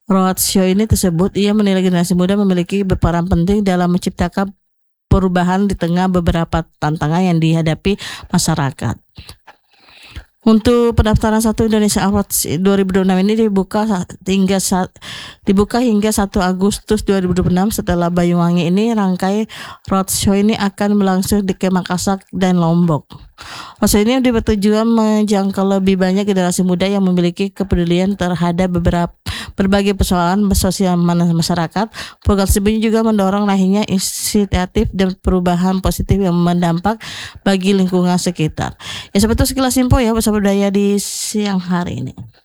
Roadshow ini tersebut, ia menilai generasi muda memiliki berperan penting dalam menciptakan perubahan di tengah beberapa tantangan yang dihadapi masyarakat. Untuk pendaftaran Satu Indonesia Awards 2026 ini dibuka hingga 1 Agustus 2026. Setelah Banyuwangi ini, rangkai roadshow ini akan berlangsung di Makassar dan Lombok. Roadshow ini bertujuan menjangkau lebih banyak generasi muda yang memiliki kepedulian terhadap berbagai persoalan sosial masyarakat. Program tersebut juga mendorong lahirnya inisiatif dan perubahan positif yang mendampak bagi lingkungan sekitar. Ya, seperti sekilas info ya bersama budaya di siang hari ini.